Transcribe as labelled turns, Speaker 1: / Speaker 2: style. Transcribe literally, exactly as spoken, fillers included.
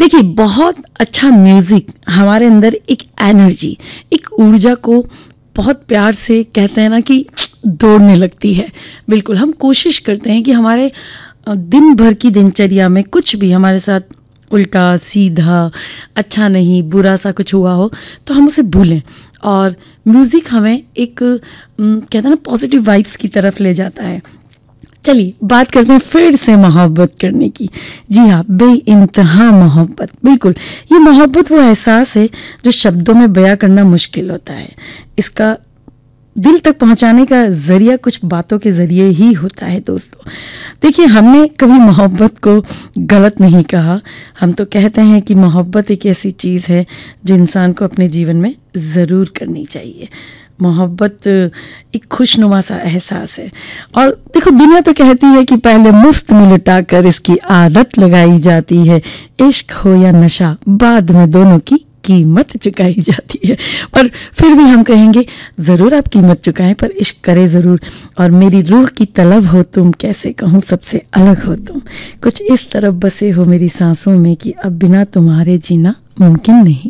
Speaker 1: देखिए, बहुत अच्छा म्यूज़िक हमारे अंदर एक एनर्जी, एक ऊर्जा को बहुत प्यार से कहते हैं ना कि दौड़ने लगती है। बिल्कुल, हम कोशिश करते हैं कि हमारे अ, दिन भर की दिनचर्या में कुछ भी हमारे साथ उल्टा, सीधा, अच्छा नहीं, बुरा सा कुछ हुआ हो तो हम उसे भूलें, और म्यूज़िक हमें एक उम, कहते हैं ना पॉजिटिव वाइब्स की तरफ ले जाता है। चलिए बात करते हैं फिर से मोहब्बत करने की। जी हाँ, बेइंतहा मोहब्बत। बिल्कुल, ये मोहब्बत वो एहसास है जो शब्दों में बयां करना मुश्किल होता है। इसका दिल तक पहुंचाने का जरिया कुछ बातों के जरिए ही होता है दोस्तों। देखिए, हमने कभी मोहब्बत को गलत नहीं कहा। हम तो कहते हैं कि मोहब्बत एक ऐसी चीज़ है जो इंसान को अपने जीवन में ज़रूर करनी चाहिए। मोहब्बत एक खुशनुमा सा एहसास है। और देखो, दुनिया तो कहती है कि पहले मुफ्त में लुटाकर इसकी आदत लगाई जाती है। इश्क हो या नशा, बाद में दोनों की कीमत चुकाई जाती है। पर फिर भी हम कहेंगे ज़रूर आप कीमत चुकाएं, पर इश्क करें ज़रूर। और मेरी रूह की तलब हो तुम, कैसे कहूँ सबसे अलग हो तुम। कुछ इस तरफ बसे हो मेरी सांसों में कि अब बिना तुम्हारे जीना मुमकिन नहीं।